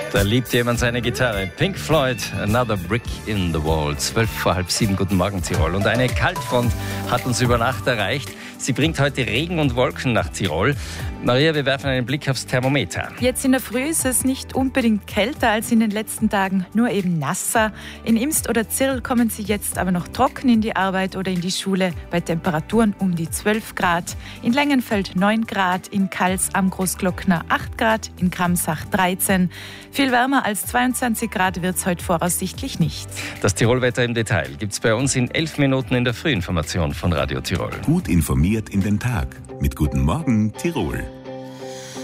Da liebt jemand seine Gitarre. Pink Floyd, Another Brick in the Wall. 6:45. Guten Morgen, Tirol. Und eine Kaltfront hat uns über Nacht erreicht. Sie bringt heute Regen und Wolken nach Tirol. Maria, wir werfen einen Blick aufs Thermometer. Jetzt in der Früh ist es nicht unbedingt kälter als in den letzten Tagen, nur eben nasser. In Imst oder Zirl kommen Sie jetzt aber noch trocken in die Arbeit oder in die Schule bei Temperaturen um die 12 Grad. In Längenfeld 9 Grad, in Kals am Großglockner 8 Grad, in Kramsach 13. Viel wärmer als 22 Grad wird es heute voraussichtlich nicht. Das Tirolwetter im Detail gibt es bei uns in 11 Minuten in der Frühinformation von Radio Tirol. Gut informiert in den Tag mit Guten Morgen Tirol.